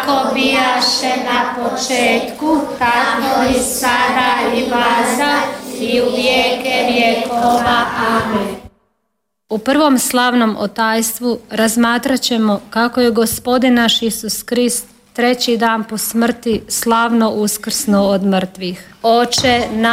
kako bijaše na početku, tako i sada i vazda i u vijeke vjekova. Amen. U prvom slavnom otajstvu razmatrat ćemo kako je Gospodin naš Isus Krist 3. dan po smrti slavno uskrsnuo od mrtvih. Oče